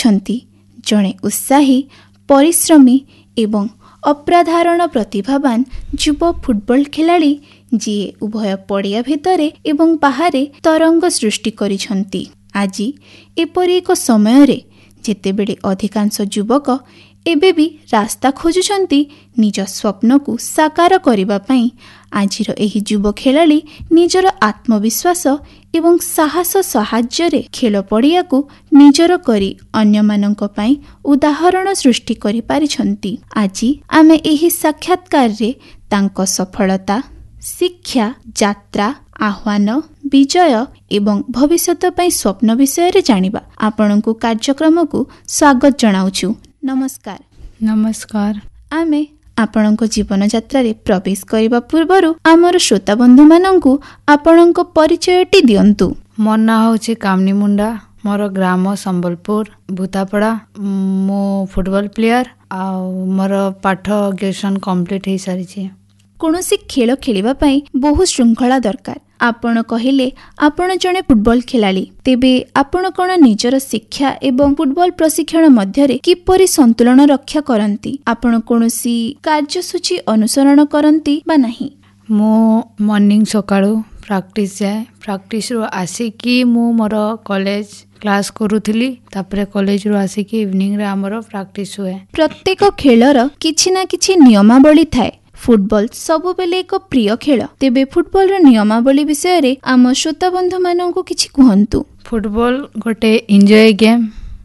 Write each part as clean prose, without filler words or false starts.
ଅଛନ୍ତି ଜଣେ ଉତ୍ସାହୀ, ପରିଶ୍ରମୀ ଏବଂ ଅପ୍ରାଧାରଣ ପ୍ରତିଭାବାନ ଯୁବ ଫୁଟବଲ ଖେଳାଳି ଯିଏ ଉଭୟ ପଡ଼ିଆ ଭିତରେ ଏବଂ ବାହାରେ ତରଙ୍ଗ ସୃଷ୍ଟି କରିଛନ୍ତି। ଆଜି ଏପରି ଏକ ସମୟରେ ଯେତେବେଳେ ଅଧିକାଂଶ ଯୁବକ ଏବେ ବି ରାସ୍ତା ଖୋଜୁଛନ୍ତି ନିଜ ସ୍ୱପ୍ନକୁ ସାକାର କରିବା ପାଇଁ, ଆଜିର ଏହି ଯୁବ ଖେଳାଳି ନିଜର ଆତ୍ମବିଶ୍ୱାସ ଏବଂ ସାହସ ସାହାଯ୍ୟରେ ଖେଳ ପଡ଼ିଆକୁ ନିଜର କରି ଅନ୍ୟମାନଙ୍କ ପାଇଁ ଉଦାହରଣ ସୃଷ୍ଟି କରିପାରିଛନ୍ତି। ଆଜି ଆମେ ଏହି ସାକ୍ଷାତକାରରେ ତାଙ୍କ ସଫଳତା, ଶିକ୍ଷା, ଯାତ୍ରା, ଆହ୍ୱାନ, ବିଜୟ ଏବଂ ଭବିଷ୍ୟତ ପାଇଁ ସ୍ୱପ୍ନ ବିଷୟରେ ଜାଣିବା। ଆପଣଙ୍କୁ କାର୍ଯ୍ୟକ୍ରମକୁ ସ୍ୱାଗତ ଜଣାଉଛୁ। ନମସ୍କାର। ନମସ୍କାର। ଆମେ ଆପଣଙ୍କ ଜୀବନଯାତ୍ରାରେ ପ୍ରବେଶ କରିବା ପୂର୍ବରୁ ଆମର ଶ୍ରୋତାବନ୍ଧୁମାନଙ୍କୁ ଆପଣଙ୍କ ପରିଚୟଟି ଦିଅନ୍ତୁ। ମୋ ନାଁ ହେଉଛି କାମିନୀ ମୁଣ୍ଡା, ମୋର ଗ୍ରାମ ସମ୍ବଲପୁର ଭୂତାପଡ଼ା। ମୁଁ ଫୁଟବଲ ପ୍ଲେୟାର ଆଉ ମୋର ପାଠ ଗ୍ରାଜୁଏସନ କମ୍ପ୍ଲିଟ୍ ହେଇସାରିଛି। କୌଣସି ଖେଳ ଖେଳିବା ପାଇଁ ବହୁ ଶୃଙ୍ଖଳା ଦରକାର। ଆପଣ କହିଲେ ଆପଣ ଜଣେ ଫୁଟବଲ ଖେଳାଳି, ତେବେ ଆପଣ କ'ଣ ନିଜର ଶିକ୍ଷା ଏବଂ ଫୁଟବଲ ପ୍ରଶିକ୍ଷଣ ମଧ୍ୟରେ କିପରି ସନ୍ତୁଳନ ରକ୍ଷା କରନ୍ତି? ଆପଣ କୌଣସି କାର୍ଯ୍ୟସୂଚୀ ଅନୁସରଣ କରନ୍ତି ବା ନାହିଁ? ମୁଁ ମର୍ଣ୍ଣିଂ ସକାଳୁ ପ୍ରାକ୍ଟିସ୍ ଯାଏ। ପ୍ରାକ୍ଟିସ୍ରୁ ଆସିକି ମୁଁ ମୋର କଲେଜ କ୍ଲାସ୍ କରୁଥିଲି। ତାପରେ କଲେଜରୁ ଆସିକି ଇଭିନିଂରେ ଆମର ପ୍ରାକ୍ଟିସ୍ ହୁଏ। ପ୍ରତ୍ୟେକ ଖେଳର କିଛି ନା କିଛି ନିୟମାବଳୀ ଥାଏ। ଫୁଟବଲ ସବୁବେଳେ ଏକ ପ୍ରିୟ ଖେଳ, ତେବେ ଫୁଟବଲର ନିୟମାବଳୀ ବିଷୟରେ ଆମ ଶ୍ରୋତାବନ୍ଧୁମାନଙ୍କୁ କିଛି କୁହନ୍ତୁ। ଫୁଟବଲ ଗୋଟେ ଏନ୍ଜୟ ଗେମ୍,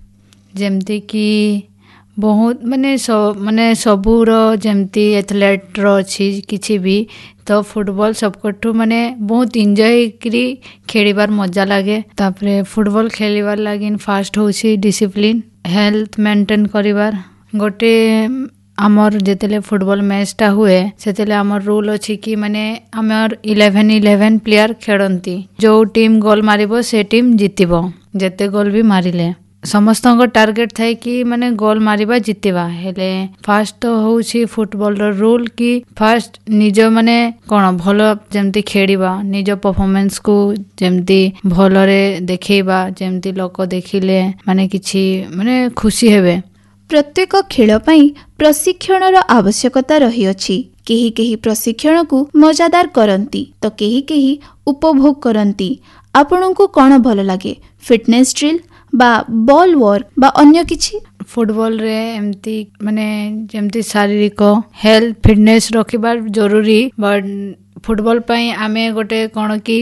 ଯେମିତିକି ବହୁତ ମାନେ ସବୁର ଯେମିତି ଏଥଲେଟ୍ର ଅଛି କିଛି ବି, ତ ଫୁଟବଲ ସବୁଠୁ ବହୁତ ଏନ୍ଜୟ କରି ଖେଳିବାର ମଜା ଲାଗେ। ତାପରେ ଫୁଟବଲ ଖେଳିବାର ଲାଗି ଫାଷ୍ଟ ହେଉଛି ଡିସିପ୍ଲିନ୍, ହେଲ୍ଥ ମେଣ୍ଟେନ୍ କରିବାର। ଗୋଟେ ଆମର ଯେତେବେଳେ ଫୁଟବଲ ମ୍ୟାଚ୍ଟା ହୁଏ ସେତେବେଳେ ଆମର ରୁଲ୍ ଅଛି କି ଆମର 11 ପ୍ଲେୟାର ଖେଳନ୍ତି। ଯେଉଁ ଟିମ୍ ଗୋଲ୍ ମାରିବ ସେ ଟିମ୍ ଜିତିବ, ଯେତେ ଗୋଲ୍ ବି ମାରିଲେ। ସମସ୍ତଙ୍କ ଟାର୍ଗେଟ୍ ଥାଏ କି ଗୋଲ୍ ମାରିବା ଜିତିବା। ହେଲେ ଫାଷ୍ଟ ତ ହେଉଛି ଫୁଟବଲର ରୁଲ୍ କି ଫାଷ୍ଟ ନିଜ କ'ଣ ଭଲ ଯେମିତି ଖେଳିବା, ନିଜ ପରଫର୍ମାନ୍ସକୁ ଯେମିତି ଭଲରେ ଦେଖେଇବା, ଯେମିତି ଲୋକ ଦେଖିଲେ କିଛି ଖୁସି ହେବେ। ପ୍ରତ୍ୟେକ ଖେଳ ପାଇଁ ପ୍ରଶିକ୍ଷଣର ଆବଶ୍ୟକତା ରହିଅଛି। କେହି କେହି ପ୍ରଶିକ୍ଷଣକୁ ମଜାଦାର କରନ୍ତି ତ କେହି କେହି ଉପଭୋଗ କରନ୍ତି। ଆପଣଙ୍କୁ କ'ଣ ଭଲ ଲାଗେ, ଫିଟନେସ୍ ଡ୍ରିଲ୍ ବା ବଲ୍ ୱାର୍କ ବା ଅନ୍ୟ କିଛି? ଫୁଟବଲରେ ଏମିତି ଯେମିତି ଶାରୀରିକ ହେଲ୍ଥ ଫିଟନେସ୍ ରଖିବା ଜରୁରୀ। ବଟ୍ ଫୁଟବଲ ପାଇଁ ଆମେ ଗୋଟେ କ'ଣ କି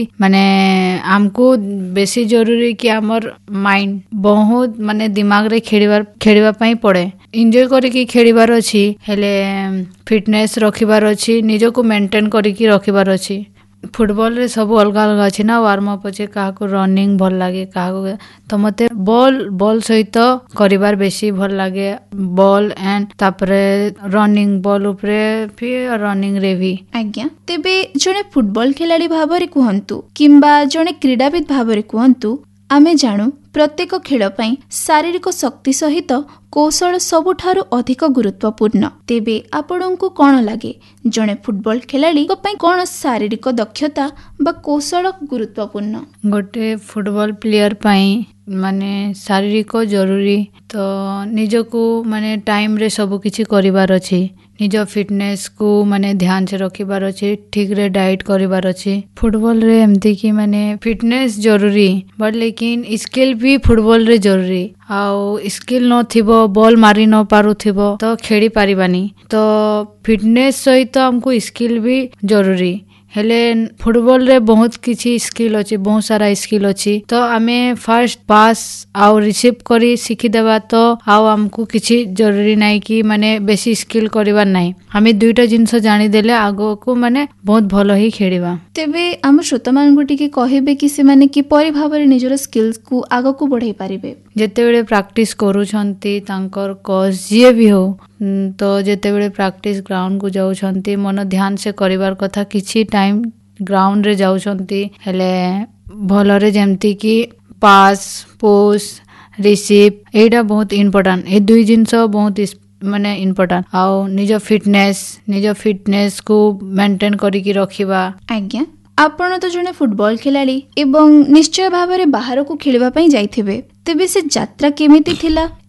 ଆମକୁ ବେଶୀ ଜରୁରୀ କି ଆମର ମାଇଣ୍ଡ ବହୁତ ଦିମାଗରେ ଖେଳିବା ପାଇଁ ପଡ଼େ। ଏନ୍ଜୟ କରିକି ଖେଳିବାର ଅଛି, ହେଲେ ଫିଟନେସ୍ ରଖିବାର ଅଛି, ନିଜକୁ ମେଣ୍ଟେନ୍ କରିକି ରଖିବାର ଅଛି। ଫୁଟବଲରେ ସବୁ ଅଲଗା ଅଲଗା ଅଛି ନା, ୱାର୍ମ ଅପ୍ ଅଛି, କାହାକୁ ରନିଂ ଭଲ ଲାଗେ, କାହାକୁ ତ ମୋତେ ବଲ୍ ସହିତ କରିବାର ବେଶୀ ଭଲ ଲାଗେ। ବଲ୍ ଆଣ୍ଡ ତାପରେ ରନିଂ, ବଲ୍ ଉପରେ ରନିଂରେ ବି। ଆଜ୍ଞା, ତେବେ ଜଣେ ଫୁଟବଲ ଖେଳାଳି ଭାବରେ କୁହନ୍ତୁ କିମ୍ବା ଜଣେ କ୍ରୀଡ଼ାବିତ ଭାବରେ କୁହନ୍ତୁ, ଆମେ ଜାଣୁ ପ୍ରତ୍ୟେକ ଖେଳ ପାଇଁ ଶାରୀରିକ ଶକ୍ତି ସହିତ କୌଶଳ ସବୁଠାରୁ ଅଧିକ ଗୁରୁତ୍ୱପୂର୍ଣ୍ଣ। ତେବେ ଆପଣଙ୍କୁ କ'ଣ ଲାଗେ, ଜଣେ ଫୁଟବଲ ଖେଳାଳିଙ୍କ ପାଇଁ କ'ଣ ଶାରୀରିକ ଦକ୍ଷତା ବା କୌଶଳ ଗୁରୁତ୍ୱପୂର୍ଣ୍ଣ? ଗୋଟେ ଫୁଟବଲ ପ୍ଲେୟାର ପାଇଁ ଶାରୀରିକ ଜରୁରୀ। ତ ନିଜକୁ ଟାଇମ୍ରେ ସବୁ କିଛି କରିବାର ଅଛି। ନିଜ ଫିଟନେସ୍କୁ ଧ୍ୟାନରେ ରଖିବାର ଅଛି, ଠିକ୍ରେ ଡାଏଟ୍ କରିବାର ଅଛି। ଫୁଟବଲରେ ଏମିତି କି ଫିଟନେସ୍ ଜରୁରୀ, ବଟ୍ ଲେକିନ୍ ସ୍କିଲ୍ ବି ଫୁଟବଲରେ ଜରୁରୀ। ଆଉ ସ୍କିଲ୍ ନଥିବ, ବଲ୍ ମାରି ନ ପାରୁଥିବ ତ ଖେଳି ପାରିବାନି। ତ ଫିଟନେସ୍ ସହିତ ଆମକୁ ସ୍କିଲ୍ ବି ଜରୁରୀ। ହେଲେ ଫୁଟବଲରେ ବହୁତ କିଛି ସ୍କିଲ୍ ଅଛି, ବହୁତ ସାରା ସ୍କିଲ୍ ଅଛି। ତ ଆମେ ଫାଷ୍ଟ ପାସ୍ ଆଉ ରିସିଭ୍ କରି ଶିଖିଦେବା ତ ଆଉ ଆମକୁ କିଛି ଜରୁରୀ ନାହିଁ କି ବେଶୀ ସ୍କିଲ୍ କରିବାର ନାହିଁ। ଆମେ ଦୁଇଟା ଜିନିଷ ଜାଣିଦେଲେ ଆଗକୁ ବହୁତ ଭଲ ହିଁ ଖେଳିବା। ତେବେ ଆମ ଶ୍ରୋତାମାନଙ୍କୁ ଟିକେ କହିବେ କି ସେମାନେ କିପରି ଭାବରେ ନିଜର ସ୍କିଲ୍ସକୁ ଆଗକୁ ବଢ଼ାଇ ପାରିବେ? ଯେତେବେଳେ ପ୍ରାକ୍ଟିସ୍ କରୁଛନ୍ତି ତାଙ୍କର କୋଚ୍ ଯିଏ ବି ହଉ, ତ ଯେତେବେଳେ ପ୍ରାକ୍ଟିସ୍ ଗ୍ରାଉଣ୍ଡକୁ ଯାଉଛନ୍ତି ମନ ଧ୍ୟାନ ସେ କରିବାର କଥା। କିଛି ଟାଇମ୍ ଗ୍ରାଉଣ୍ଡରେ ଯାଉଛନ୍ତି, ହେଲେ ଭଲରେ ଯେମିତିକି ପାସ୍, ପୁଶ୍, ରିସିଭ୍, ଏଇଟା ବହୁତ ଇମ୍ପୋର୍ଟାଣ୍ଟ। ଏ ଦୁଇ ଜିନିଷ ବହୁତ ଇମ୍ପୋର୍ଟାଣ୍ଟ। ଆଉ ନିଜ ଫିଟନେସ୍କୁ ମେଣ୍ଟେନ୍ କରିକି ରଖିବା। ଆଜ୍ଞା, ଆପଣ ତ ଜଣେ ଫୁଟବଲ ଖେଳାଳି ଏବଂ ନିଶ୍ଚୟ ଭାବରେ ବାହାରକୁ ଖେଳିବା ପାଇଁ ଯାଇଥିବେ, ତେବେ ସେ ଯାତ୍ରା କେମିତି ଥିଲା